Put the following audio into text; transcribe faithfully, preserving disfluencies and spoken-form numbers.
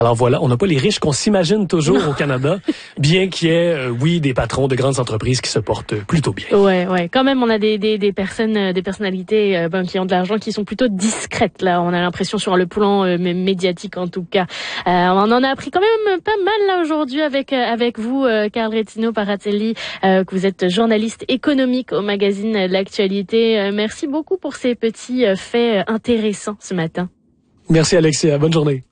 Alors voilà, on n'a pas les riches qu'on s'imagine toujours non. au Canada, bien qu'il y ait, euh, oui, des patrons de grandes entreprises qui se portent plutôt bien. Ouais, ouais. Quand même, on a des des des personnes, des personnalités euh, ben, qui ont de l'argent, qui sont plutôt discrètes. Là, on a l'impression sur le plan euh, médiatique en tout cas. Euh, on en a appris quand même pas mal là aujourd'hui avec euh, avec vous, euh, Carl Rettino Paratelli, euh, que vous êtes journaliste économique au magazine L'Actualité. Euh, merci beaucoup pour ces petits euh, faits intéressants ce matin. Merci Alexia, bonne journée.